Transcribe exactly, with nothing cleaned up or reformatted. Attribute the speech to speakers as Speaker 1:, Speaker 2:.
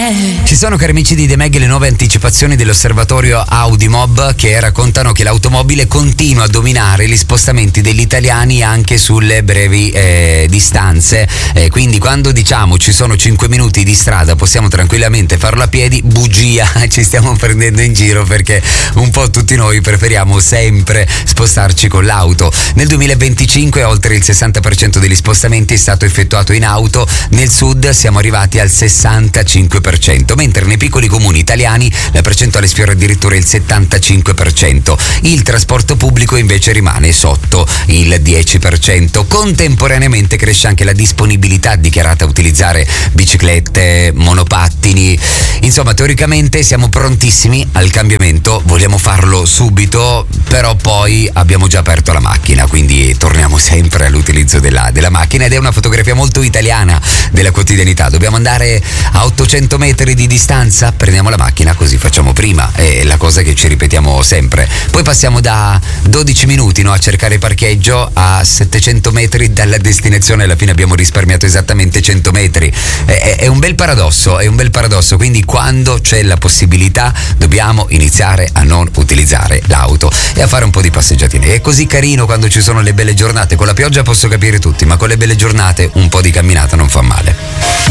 Speaker 1: Ci sono, cari amici di The Mag, le nuove anticipazioni dell'osservatorio Audimob che raccontano che l'automobile continua a dominare gli spostamenti degli italiani anche sulle brevi eh, distanze, eh, quindi quando diciamo ci sono cinque minuti di strada possiamo tranquillamente farlo a piedi, bugia, ci stiamo prendendo in giro perché un po' tutti noi preferiamo sempre spostarci con l'auto. Nel duemilaventicinque oltre il sessanta per cento degli spostamenti è stato effettuato in auto, nel sud siamo arrivati al sessantacinque per cento, mentre nei piccoli comuni italiani la percentuale sfiora addirittura il settantacinque per cento. Il trasporto pubblico invece rimane sotto il dieci per cento. Contemporaneamente cresce anche la disponibilità dichiarata a utilizzare biciclette, monopattini. Insomma, teoricamente siamo prontissimi al cambiamento, vogliamo farlo subito, però poi abbiamo già aperto la macchina, quindi torniamo sempre all'utilizzo della, della macchina, ed è una fotografia molto italiana della quotidianità. Dobbiamo andare a ottocento metri di distanza, prendiamo la macchina, così facciamo prima, è la cosa che ci ripetiamo sempre. Poi passiamo da dodici minuti, no, a cercare parcheggio a settecento metri dalla destinazione, alla fine abbiamo risparmiato esattamente cento metri. È, è un bel paradosso, è un bel paradosso, quindi quando c'è la possibilità dobbiamo iniziare a non utilizzare l'auto e a fare un po' di passeggiatine. È così carino quando ci sono le belle giornate, con la pioggia posso capire tutti, ma con le belle giornate un po' di camminata non fa male.